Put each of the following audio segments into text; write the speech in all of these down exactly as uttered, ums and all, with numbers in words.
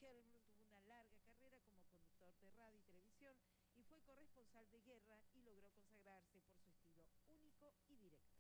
Helblum tuvo una larga carrera como conductor de radio y televisión y fue corresponsal de guerra y logró consagrarse por su estilo único y directo.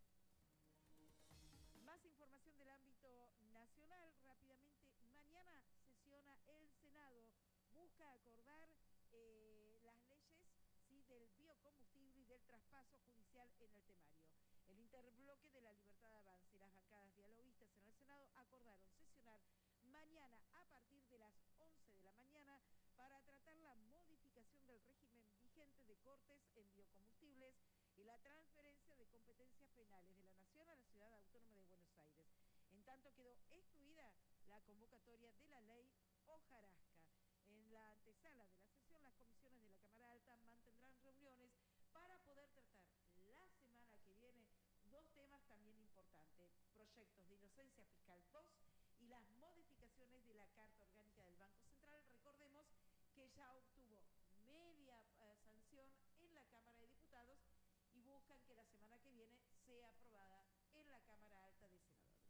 Más información del ámbito nacional rápidamente. Mañana sesiona el Senado, busca acordar eh, las leyes sí, del biocombustible y del traspaso judicial en el temario. El interbloque de la Libertad de Avance y las bancadas dialoguistas en el Senado acordaron sesionar mañana a partir de las once de la mañana para tratar la modificación del régimen vigente de cortes en biocombustibles y la transferencia de competencias penales de la Nación a la Ciudad Autónoma de Buenos Aires. En tanto quedó excluida la convocatoria de la ley hojarasca. En la antesala de la sesión, las comisiones de la Cámara Alta mantendrán reuniones para poder tratar la semana que viene dos temas también importantes: proyectos de inocencia fiscal dos y las modificaciones de la Carta Orgánica del Banco Central. Recordemos que ya obtuvo media eh, sanción en la Cámara de Diputados y buscan que la semana que viene sea aprobada en la Cámara Alta de Senadores.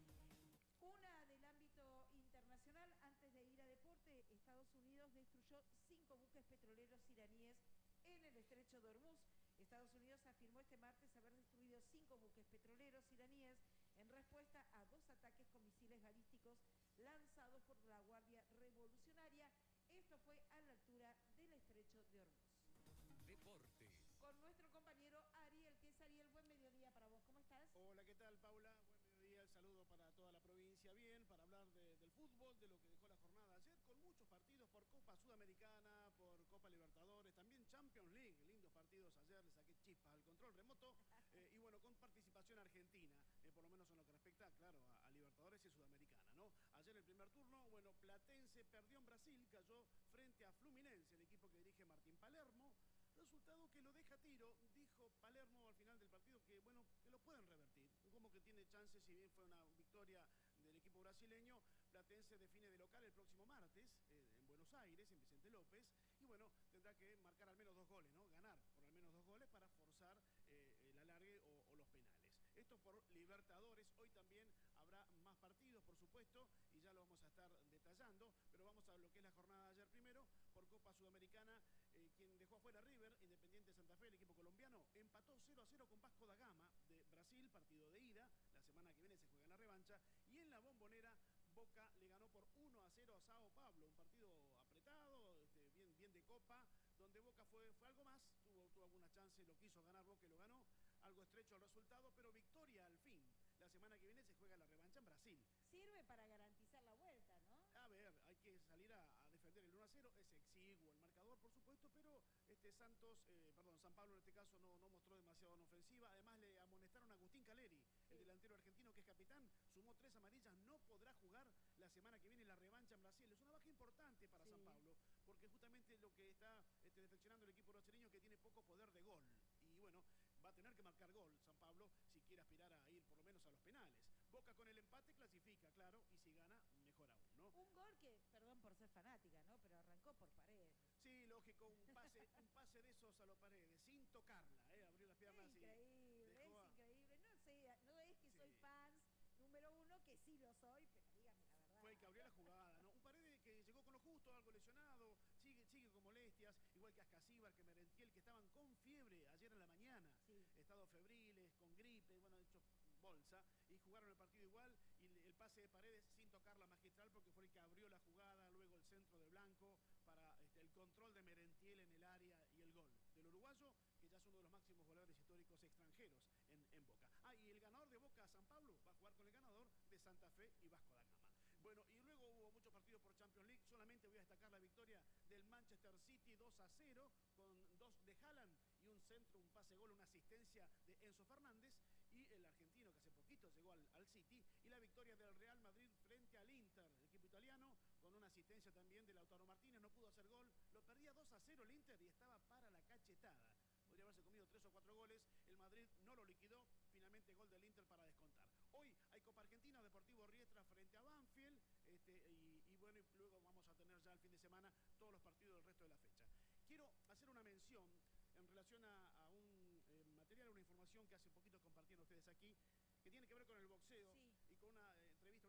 Una del ámbito internacional, antes de ir a deporte, Estados Unidos destruyó cinco buques petroleros iraníes en el estrecho de Hormuz. Estados Unidos afirmó este martes haber destruido cinco buques petroleros iraníes en respuesta a dos ataques con misiles balísticos lanzados por la Guardia Revolucionaria. Esto fue a la altura del estrecho de Hormuz. Deporte. Con nuestro compañero Ariel, que es Ariel. Buen mediodía para vos, ¿cómo estás? Hola, ¿qué tal, Paula? Buen mediodía, el saludo para toda la provincia. Bien, para hablar de, del fútbol, de lo que dejó la jornada ayer, con muchos partidos por Copa Sudamericana, por Copa Libertadores, también Champions League, lindos partidos ayer, le saqué chispas al control remoto, eh, y bueno, con participación argentina, eh, por lo menos en lo que respecta, claro, a, a Libertadores y Sudamericana, ¿no? Ayer el primer turno, bueno, Platense perdió en Brasil, cayó frente a Fluminense, el equipo que dirige Martín Palermo. Resultado que lo deja a tiro. Dijo Palermo al final del partido que, bueno, que lo pueden revertir. Como que tiene chances, si bien fue una victoria del equipo brasileño. Platense define de local el próximo martes, eh, en Buenos Aires, en Vicente López. Y bueno, tendrá que marcar al menos dos goles, ¿no? Ganar por al menos dos goles para forzar eh, el alargue o, o los penales. Esto por Libertadores. Hoy también habrá más partidos, por supuesto, y ya lo vamos a estar detallando. Pero vamos a lo que es la jornada de ayer primero. Por Copa Sudamericana, eh, quien dejó afuera River, Independiente Santa Fe, el equipo colombiano, empató cero a cero con Vasco da Gama de Brasil, partido de ida. La semana que viene se juega la revancha. Y en la Bombonera, Boca le ganó por uno a cero a Sao Paulo, un partido apretado, este, bien, bien de Copa, donde Boca fue, fue algo más, tuvo, tuvo alguna chance, lo quiso ganar Boca y lo ganó, algo estrecho el resultado, pero victoria al fin. La semana que viene se juega la revancha en Brasil. Sirve para garantizar la vuelta, ¿no? A ver, hay que salir a, a defender el uno a cero, es exiguo el marcador, por supuesto, pero este Santos, eh, perdón, San Pablo en este caso no, no mostró demasiado en ofensiva. Además le amonestaron a Agustín Caleri, sí, el delantero argentino que es capitán, sumó tres amarillas, no podrá jugar la semana que viene la revancha en Brasil. Es una baja importante para sí. San Pablo, porque justamente lo que está este, defeccionando el equipo brasileño es que tiene poco poder de gol. Y bueno, va a tener que marcar gol San Pablo si quiere aspirar a ir por lo menos a los penales. Boca con el empate clasifica, claro, y si gana, mejor aún, ¿no? Un gol que, perdón por ser fanática, ¿no? Pero arrancó por Paredes. Sí, lógico, un pase, un pase de esos a los Paredes, sin tocarla, ¿eh? Abrió las piernas y... Increíble, es a... increíble. No sé, no es que sí. soy fans número uno, que sí lo soy, pero dígame la verdad. Fue el que abrió la jugada, ¿no? Un Paredes que llegó con lo justo, algo lesionado, sigue, sigue con molestias, igual que Ascasíbar, que Merentiel, que estaban con fiebre ayer en la mañana, sí. Estados febriles, con gripe, bueno, de hecho bolsa, y jugaron el partido igual, y el pase de Paredes sin tocar la magistral, porque fue el que abrió la jugada, luego el centro de Blanco, para este, el control de Merentiel en el área y el gol del uruguayo, que ya es uno de los máximos goleadores históricos extranjeros en, en Boca. Ah, y el ganador de Boca, San Pablo, va a jugar con el ganador de Santa Fe y Vasco da Gama. Bueno, y luego hubo muchos partidos por Champions League. Solamente voy a destacar la victoria del Manchester City dos a cero, con dos de Haaland y un centro, un pase gol, una asistencia de Enzo Fernández, y el argentino que hace poquito llegó al, al City, y la victoria del Real Madrid frente al Inter, el equipo italiano, con una asistencia también de Lautaro Martínez. No pudo hacer gol, lo perdía dos a cero el Inter y estaba para la cachetada. Podría haberse comido tres o cuatro goles. El Madrid no lo liquidó. Finalmente gol del Inter para descontar. Hoy hay Copa Argentina, Deportivo Riestra frente a Banfield. Este, y, y bueno, y luego vamos a tener ya el fin de semana todos los partidos del resto de la fecha. Quiero hacer una mención en relación a, a un eh, material, una información que hace poquito compartieron ustedes aquí, que tiene que ver con el boxeo, sí. Y con una